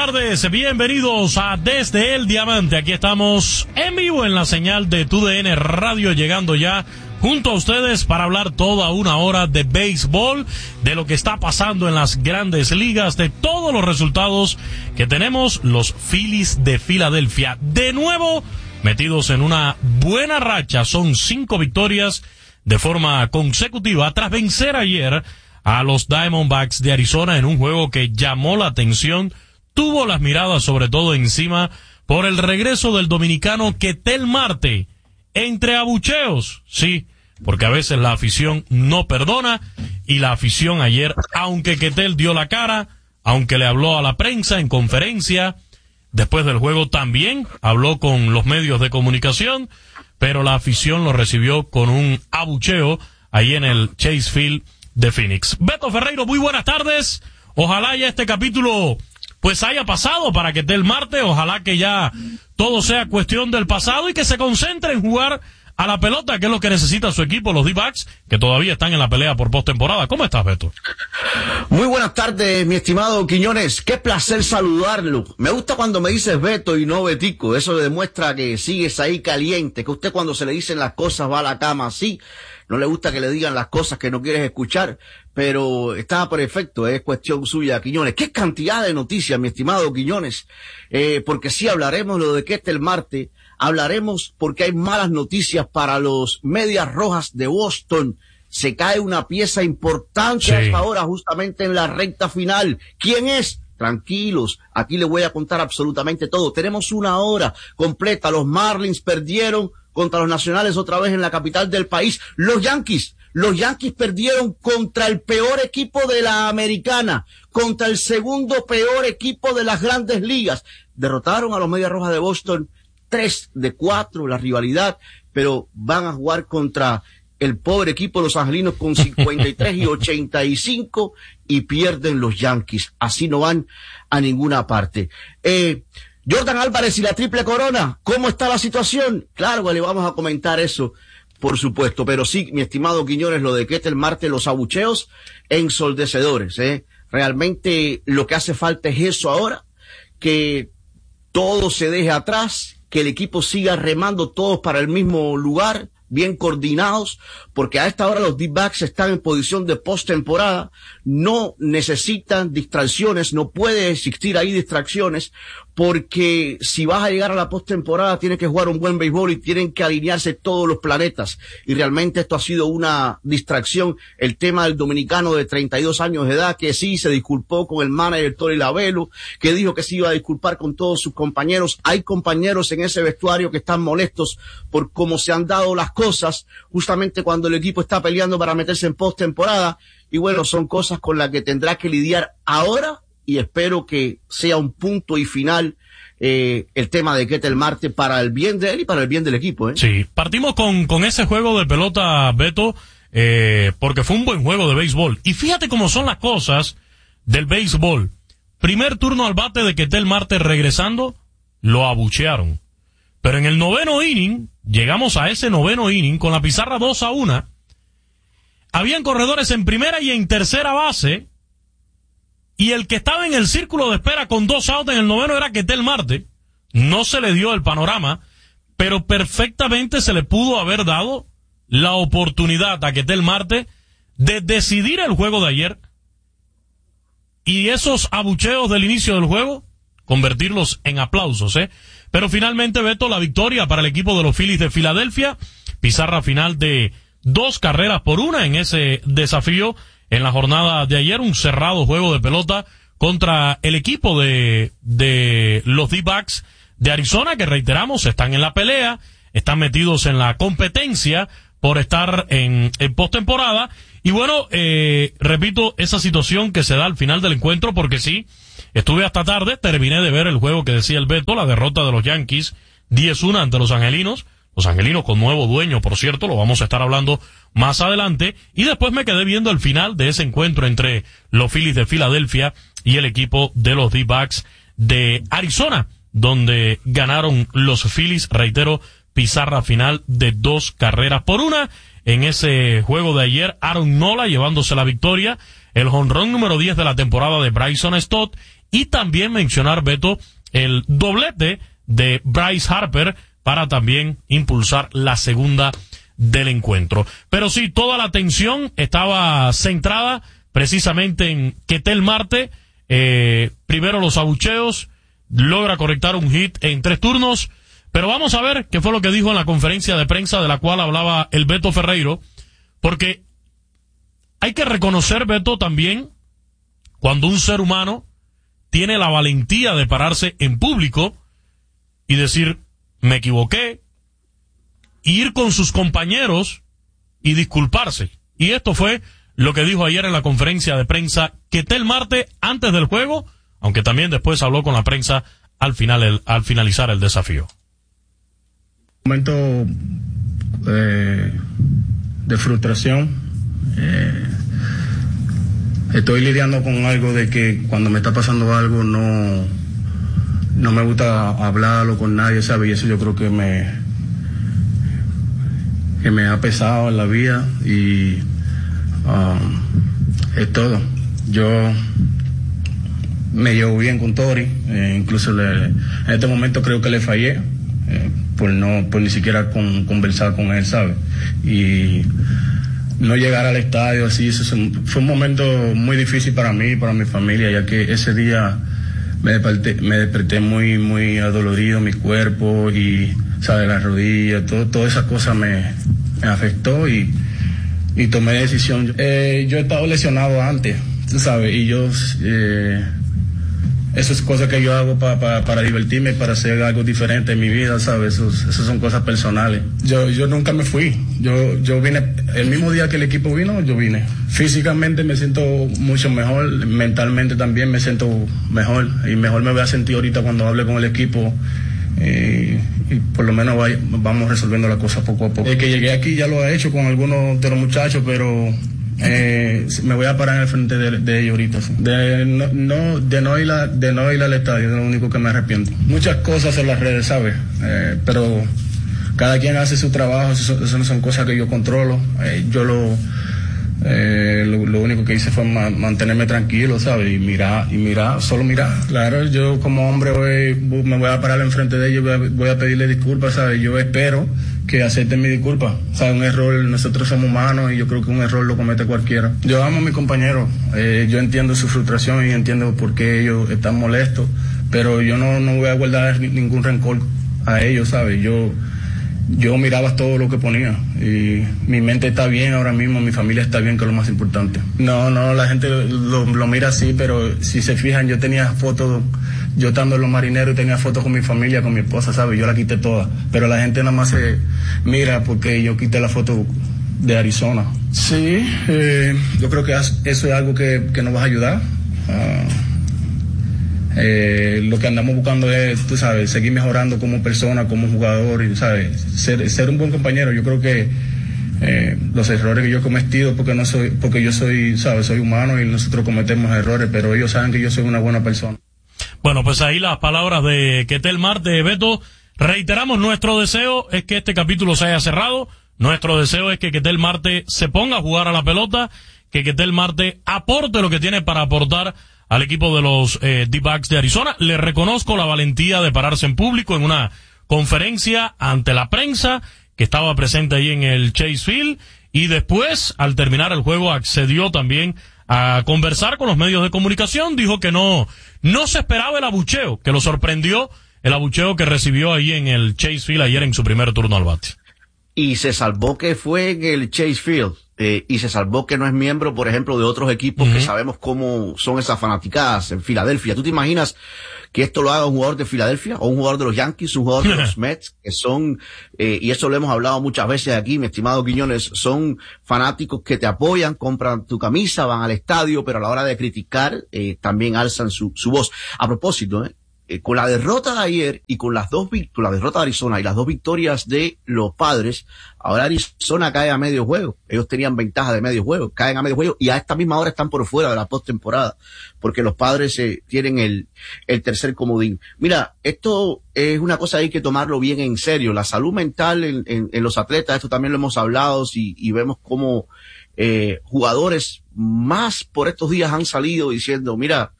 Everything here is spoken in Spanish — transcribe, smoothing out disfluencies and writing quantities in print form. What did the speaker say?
tardes, bienvenidos a Desde el Diamante. Aquí estamos en vivo en la señal de TUDN Radio, llegando ya junto a ustedes para hablar toda una hora de béisbol, de lo que está pasando en las grandes ligas, de todos los resultados que tenemos los Phillies de Filadelfia. De nuevo, metidos en una buena racha, son 5 victorias de forma consecutiva tras vencer ayer a los Diamondbacks de Arizona en un juego que llamó la atención, tuvo las miradas sobre todo encima por el regreso del dominicano Ketel Marte, entre abucheos, sí, porque a veces la afición no perdona, y la afición ayer, aunque Ketel dio la cara, aunque le habló a la prensa en conferencia, después del juego también habló con los medios de comunicación, pero la afición lo recibió con un abucheo ahí en el Chase Field de Phoenix. Beto Ferreiro, muy buenas tardes. Ojalá ya este capítulo pues haya pasado para Ketel Marte. Ojalá que ya todo sea cuestión del pasado y que se concentre en jugar a la pelota, que es lo que necesita su equipo, los D-Backs, que todavía están en la pelea por postemporada. ¿Cómo estás, Beto? Muy buenas tardes, mi estimado Quiñones. Qué placer saludarlo. Me gusta cuando me dices Beto y no Betico. Eso demuestra que sigues ahí caliente, que usted cuando se le dicen las cosas va a la cama así. No le gusta que le digan las cosas que no quieres escuchar, pero está perfecto, es cuestión suya, Quiñones. Qué cantidad de noticias, mi estimado Quiñones, porque sí hablaremos lo de Ketel Marte, hablaremos porque hay malas noticias para los Medias Rojas de Boston. Se cae una pieza importante a esta hora, justamente en la recta final. ¿Quién es? Tranquilos, aquí les voy a contar absolutamente todo. Tenemos una hora completa. Los Marlins perdieron contra los Nacionales otra vez en la capital del país. Los Yankees perdieron contra el peor equipo de la Americana, contra el segundo peor equipo de las Grandes Ligas. Derrotaron a los Medias Rojas de Boston 3-4, la rivalidad, pero van a jugar contra el pobre equipo de los angelinos con 53 y 85 y pierden los Yankees. Así no van a ninguna parte. Jordan Álvarez y la triple corona, ¿cómo está la situación? Claro, le vamos a comentar eso, por supuesto, pero sí, mi estimado Quiñones, lo de Ketel Marte, los abucheos ensordecedores, Realmente lo que hace falta es eso ahora, que todo se deje atrás, que el equipo siga remando todos para el mismo lugar, bien coordinados, porque a esta hora los D-Backs están en posición de postemporada, no necesitan distracciones, no puede existir ahí distracciones, porque si vas a llegar a la postemporada tienes que jugar un buen béisbol y tienen que alinearse todos los planetas, y realmente esto ha sido una distracción. El tema del dominicano de 32 años de edad, que sí se disculpó con el manager Tony Lavelo, que dijo que se iba a disculpar con todos sus compañeros. Hay compañeros en ese vestuario que están molestos por cómo se han dado las cosas, justamente cuando el equipo está peleando para meterse en postemporada, y bueno, son cosas con las que tendrá que lidiar ahora, y espero que sea un punto y final el tema de Ketel Marte para el bien de él y para el bien del equipo. Sí, partimos con ese juego de pelota, Beto, porque fue un buen juego de béisbol. Y fíjate cómo son las cosas del béisbol. Primer turno al bate de Ketel Marte regresando, lo abuchearon. Pero en el noveno inning, llegamos a ese noveno inning con la pizarra 2-1. Habían corredores en primera y en tercera base, y el que estaba en el círculo de espera con 2 outs en el noveno era Ketel Marte. No se le dio el panorama, pero perfectamente se le pudo haber dado la oportunidad a Ketel Marte de decidir el juego de ayer, y esos abucheos del inicio del juego convertirlos en aplausos, Pero finalmente, Beto, la victoria para el equipo de los Phillies de Filadelfia, pizarra final de 2-1 en ese desafío en la jornada de ayer, un cerrado juego de pelota contra el equipo de los D-Backs de Arizona, que reiteramos, están en la pelea, están metidos en la competencia por estar en postemporada. Y bueno, repito, esa situación que se da al final del encuentro, porque sí, estuve hasta tarde, terminé de ver el juego que decía el Beto, la derrota de los Yankees 10-1 ante los angelinos. Los angelinos con nuevo dueño, por cierto, lo vamos a estar hablando más adelante. Y después me quedé viendo el final de ese encuentro entre los Phillies de Filadelfia y el equipo de los D-Backs de Arizona, donde ganaron los Phillies, reitero, pizarra final de 2-1. En ese juego de ayer, Aaron Nola llevándose la victoria, el jonrón número 10 de la temporada de Bryson Stott y también mencionar, Beto, el doblete de Bryce Harper para también impulsar la segunda del encuentro. Pero sí, toda la atención estaba centrada precisamente en Ketel Marte. Primero los abucheos, logra conectar un hit en 3 turnos, pero vamos a ver qué fue lo que dijo en la conferencia de prensa de la cual hablaba el Beto Ferreiro, porque hay que reconocer, Beto, también cuando un ser humano tiene la valentía de pararse en público y decir, me equivoqué, ir con sus compañeros y disculparse. Y esto fue lo que dijo ayer en la conferencia de prensa Ketel Marte antes del juego, aunque también después habló con la prensa al finalizar el desafío. Momento de frustración. Estoy lidiando con algo de que cuando me está pasando algo no me gusta hablarlo con nadie, ¿sabes? Y eso yo creo que me ha pesado en la vida y es todo. Yo me llevo bien con Tori, incluso en este momento creo que le fallé por ni siquiera conversar con él, ¿sabes? Y no llegar al estadio así, fue un momento muy difícil para mí y para mi familia, ya que ese día me desperté muy, muy adolorido, mi cuerpo y, ¿sabes? Las rodillas, todas esas cosas me afectó y tomé decisión. Yo he estado lesionado antes, tú sabes, y eso es cosa que yo hago para divertirme, para hacer algo diferente en mi vida, ¿sabes? Eso son cosas personales. Yo nunca me fui. Yo vine, el mismo día que el equipo vino, yo vine. Físicamente me siento mucho mejor, mentalmente también me siento mejor, y mejor me voy a sentir ahorita cuando hable con el equipo, y por lo menos vamos resolviendo la cosa poco a poco. El que llegué aquí ya lo he hecho con algunos de los muchachos, pero me voy a parar en el frente de ellos ahorita, sí. De no ir al estadio, es lo único que me arrepiento. Muchas cosas en las redes, ¿sabes? Pero cada quien hace su trabajo, eso no son cosas que yo controlo. Yo lo único que hice fue mantenerme tranquilo, ¿sabes? Y mirar, solo mirar. Claro, yo como hombre me voy a parar enfrente de ellos, voy a pedirle disculpas, ¿sabes? Yo espero que acepten mi disculpa. O sea, un error, nosotros somos humanos y yo creo que un error lo comete cualquiera. Yo amo a mis compañeros, yo entiendo su frustración y entiendo por qué ellos están molestos, pero yo no voy a guardar ningún rencor a ellos, ¿sabes? Yo miraba todo lo que ponía y mi mente está bien ahora mismo, mi familia está bien, que es lo más importante. No, la gente lo mira así, pero si se fijan, yo tenía fotos, yo estando en los marineros, tenía fotos con mi familia, con mi esposa, ¿sabes? Yo la quité todas, pero la gente nada más se mira porque yo quité la foto de Arizona. Sí, yo creo que eso es algo que nos va a ayudar. Lo que andamos buscando es, tú sabes, seguir mejorando como persona, como jugador, y, ¿sabes? Ser un buen compañero. Yo creo que los errores que yo he cometido, porque yo soy, ¿sabes? Soy humano y nosotros cometemos errores, pero ellos saben que yo soy una buena persona. Bueno, pues ahí las palabras de Ketel Marte. Beto, reiteramos, nuestro deseo es que este capítulo se haya cerrado. Nuestro deseo es que Ketel Marte se ponga a jugar a la pelota, que Ketel Marte aporte lo que tiene para aportar al equipo de los D-Backs de Arizona. Le reconozco la valentía de pararse en público en una conferencia ante la prensa que estaba presente ahí en el Chase Field, y después, al terminar el juego, accedió también a conversar con los medios de comunicación. Dijo que no se esperaba el abucheo, que lo sorprendió el abucheo que recibió ahí en el Chase Field ayer en su primer turno al bate. Y se salvó que fue en el Chase Field. Y se salvó que no es miembro, por ejemplo, de otros equipos que sabemos cómo son esas fanaticadas en Filadelfia. ¿Tú te imaginas que esto lo haga un jugador de Filadelfia o un jugador de los Yankees, un jugador de los Mets, que son, y eso lo hemos hablado muchas veces aquí, mi estimado Quiñones, son fanáticos que te apoyan, compran tu camisa, van al estadio, pero a la hora de criticar, también alzan su voz. A propósito, con la derrota de ayer y con la derrota de Arizona y las 2 victorias de los Padres, ahora Arizona cae a medio juego. Ellos tenían ventaja de medio juego, caen a medio juego y a esta misma hora están por fuera de la postemporada, porque los Padres tienen el tercer comodín. Mira, esto es una cosa, hay que tomarlo bien en serio. La salud mental en los atletas, esto también lo hemos hablado, y vemos cómo jugadores más por estos días han salido diciendo, mira,